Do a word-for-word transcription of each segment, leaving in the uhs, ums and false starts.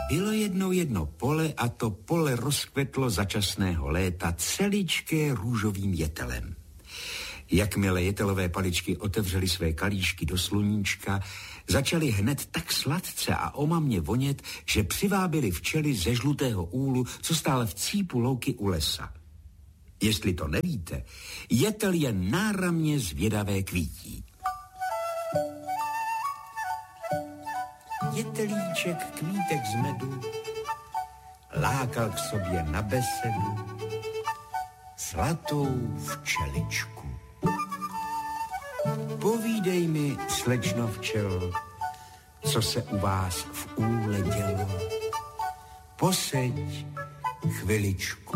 Bylo jednou jedno pole a to pole rozkvetlo začasného léta celičké růžovým jetelem. Jakmile jetelové paličky otevřely své kalíšky do sluníčka, začaly hned tak sladce a omamně vonět, že přivábily včely ze žlutého úlu, co stále v cípu louky u lesa. Jestli to nevíte, jetel je náramně zvědavé kvítí. Jetelíček kvítek z medu lákal k sobě na besedu zlatou včeličku. Povídej mi, slečno včelo, co se u vás v úle dělo. Poseď chviličku.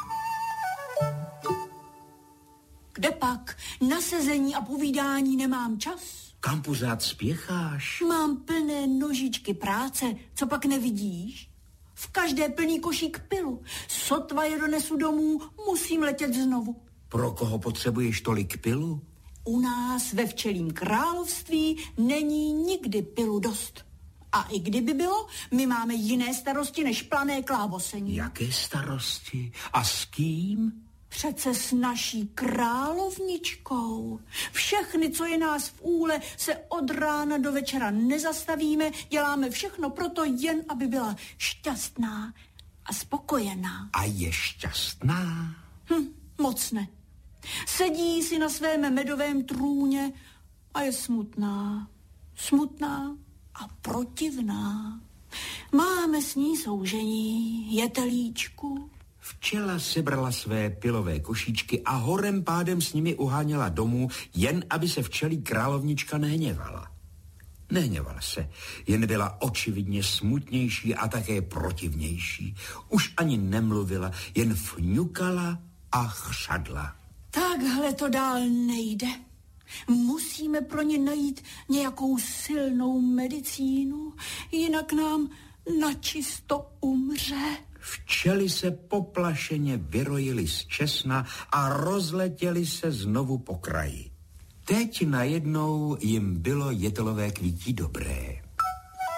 Kde pak? Na sezení a povídání nemám čas. Kam pořád spěcháš? Mám plné nožičky práce, co pak nevidíš? V každé plný košík pilu. Sotva je donesu domů, musím letět znovu. Pro koho potřebuješ tolik pilu? U nás ve včelím království není nikdy pilu dost. A i kdyby bylo, my máme jiné starosti než plané klávosení. Jaké starosti? A s kým? Přece s naší královničkou. Všechny, co je nás v úle, se od rána do večera nezastavíme, děláme všechno proto, jen aby byla šťastná a spokojená. A je šťastná? Hm, moc ne. Sedí si na svém medovém trůně a je smutná. Smutná a protivná. Máme s ní soužení, jetelíčku. Včela sebrala své pilové košíčky a horem pádem s nimi uháněla domů, jen aby se včelí královnička nehněvala. Nehněvala se, jen byla očividně smutnější a také protivnější. Už ani nemluvila, jen fňukala a chřadla. Takhle to dál nejde. Musíme pro ně najít nějakou silnou medicínu, jinak nám načisto umře. Včely se poplašeně vyrojily z česna a rozletěly se znovu po kraji. Teď najednou jim bylo jetelové kvítí dobré.